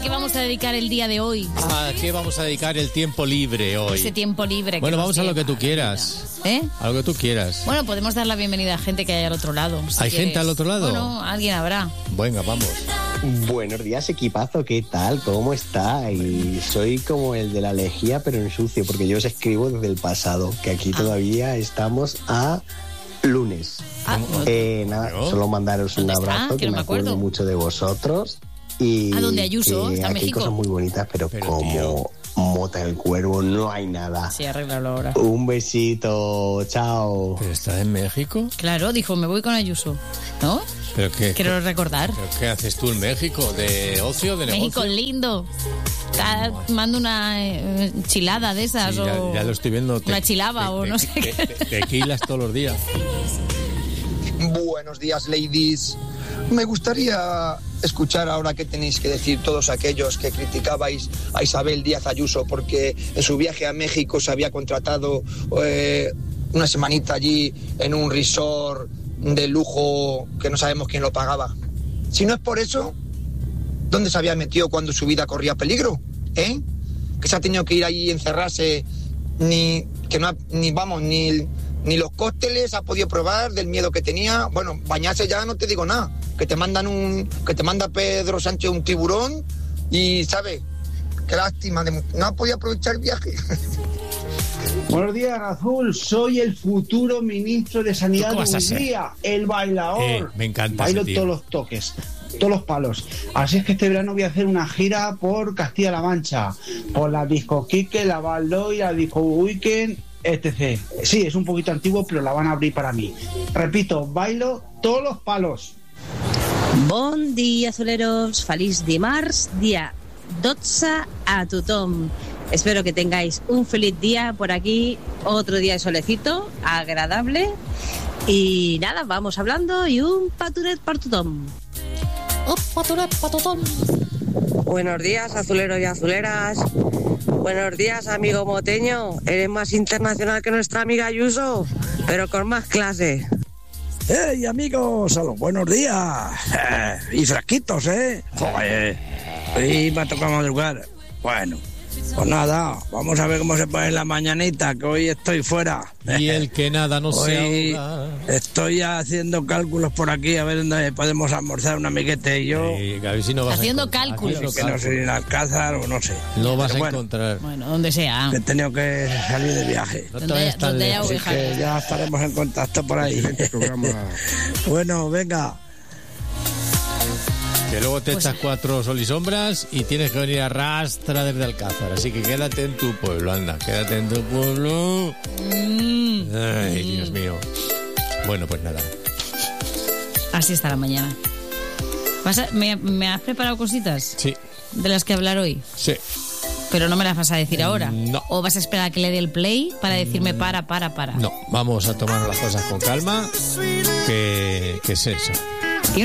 qué vamos a dedicar el día de hoy? ¿A qué vamos a dedicar el tiempo libre hoy? Ese tiempo libre. Bueno, vamos a lo que tú quieras. A lo que tú quieras. Bueno, podemos dar la bienvenida a gente que hay al otro lado. ¿Hay gente al otro lado? Bueno, alguien habrá. Venga, vamos. Buenos días, equipazo, ¿qué tal? ¿Cómo estáis? Soy como el de la lejía, pero en sucio, porque yo os escribo desde el pasado, que aquí todavía estamos a lunes. Nada, solo mandaros un abrazo, que me acuerdo mucho de vosotros. Y ¿a dónde, Ayuso? Que ¿Está en aquí hay México? cosas muy bonitas, pero como tío, Mota el Cuervo no hay nada. Sí, arréglalo ahora. Un besito, chao. ¿Pero está en México? Claro, dijo, me voy con Ayuso, ¿no? ¿Pero qué? Quiero recordar. ¿Pero qué haces tú en México? ¿De ocio, de negocio? México lindo. Mando una enchilada de esas, Sí, o ya lo estoy viendo. una chilaba o no sé qué. Tequilas todos los días. Buenos días, ladies. Me gustaría escuchar ahora qué tenéis que decir todos aquellos que criticabais a Isabel Díaz Ayuso porque en su viaje a México se había contratado una semanita allí en un resort de lujo que no sabemos quién lo pagaba. Si no es por eso, ¿dónde se había metido cuando su vida corría peligro? Que se ha tenido que ir ahí y encerrarse, ni los cócteles ha podido probar del miedo que tenía. Bueno, bañarse ya no te digo nada, que te manda Pedro Sánchez un tiburón y, ¿sabes? Qué lástima, no ha podido aprovechar el viaje. Buenos días, Azul. Soy el futuro ministro de Sanidad de Hungría, el bailador. Me encanta. Bailo todos los toques, todos los palos. Así es que este verano voy a hacer una gira por Castilla-La Mancha, por la Disco Quique, la Baldoy, la Disco Weekend, etc. Sí, es un poquito antiguo, pero la van a abrir para mí. Repito, bailo todos los palos. Bon dia, azuleros. Feliç dimarts, dia 12 a tothom. Espero que tengáis un feliz día por aquí, otro día de solecito, agradable. Y nada, vamos hablando y un paturet para tothom. Un paturet para tothom. Buenos días, azuleros y azuleras. Buenos días, amigo moteño. Eres más internacional que nuestra amiga Ayuso, pero con más clase. ¡Hey, amigos! ¡A los buenos días! Y fresquitos, ¿eh? Joder. Y me ha tocado madrugar. Bueno, pues nada, vamos a ver cómo se pone la mañanita, que hoy estoy fuera. Y el que nada no se ahoga. Estoy haciendo cálculos por aquí, a ver dónde podemos almorzar un amiguete y yo. A ver si no vas haciendo cálculos. Que no sé, en Alcázar o no sé. No vas pero a encontrar. Bueno, donde sea. He tenido que salir de viaje. No te vayas tan lejos. Así que ya estaremos en contacto por ahí. Bueno, venga. Que luego te echas 4 sol y sombras y tienes que venir a rastra desde Alcázar. Así que quédate en tu pueblo, anda. Quédate en tu pueblo. Ay, Dios mío. Bueno, pues nada. Así está la mañana. ¿Me has preparado cositas? Sí. ¿De las que hablar hoy? Sí. ¿Pero no me las vas a decir ahora? No. ¿O vas a esperar a que le dé el play para decirme para? No, vamos a tomar las cosas con calma. Que es eso.